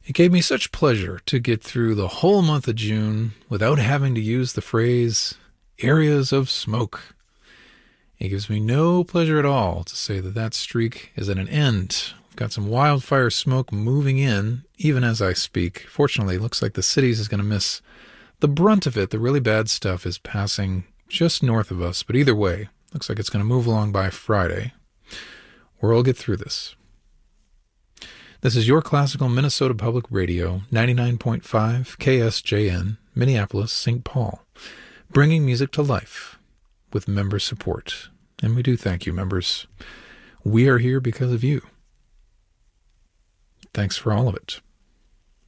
It gave me such pleasure to get through the whole month of June without having to use the phrase areas of smoke. It gives me no pleasure at all to say that that streak is at an end. We've got some wildfire smoke moving in, even as I speak. Fortunately, it looks like the cities is going to miss the brunt of it. The really bad stuff is passing just north of us, but either way, looks like it's going to move along by Friday. We'll get through this. This is your classical Minnesota Public Radio, 99.5 KSJN, Minneapolis, St. Paul, bringing music to life with member support. And we do thank you, members. We are here because of you. Thanks for all of it.